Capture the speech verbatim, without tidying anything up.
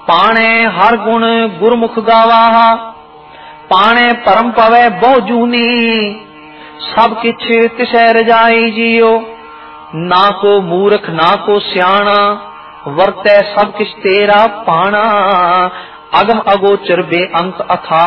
पाणे हर गुण गुरमुख गावा, पाणे परम पवै बहु जूनी, सब किछ तिसै रजाई जियो। ना को मूर्ख ना को स्याणा, वरतै सब किछ तेरा पाना, अगम अगोचर बेअंत अथा